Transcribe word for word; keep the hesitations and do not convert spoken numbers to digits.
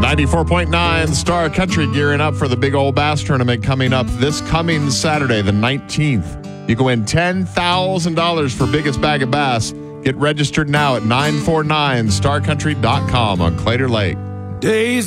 ninety-four point nine Star Country gearing up for the Big Old Bass Tournament coming up this coming Saturday, the nineteenth. You can win ten thousand dollars for biggest bag of bass. Get registered now at nine four nine star country dot com on Claytor Lake. Days